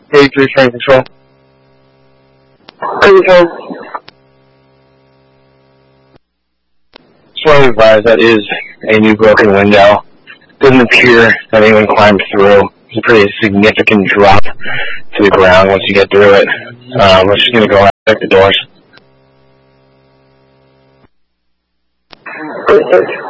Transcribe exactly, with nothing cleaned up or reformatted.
Hey, three train control. Control. Just want to advise that is a new broken window. Doesn't appear that anyone climbed through. It's a pretty significant drop to the ground once you get through it. Um, we're just going to go out and check the doors. Research.